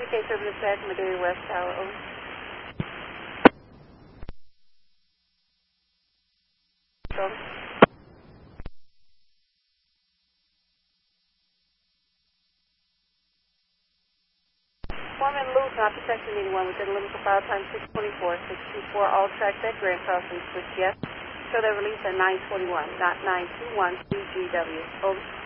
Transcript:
Okay, Service Dispatch, Madera West Tower, over. Over. Foreman Luke, not protection anyone within limits of file time 624, 624, all tracks at Grand Crossing, switch yes. Show their release at 921, not 921, CGW. Over.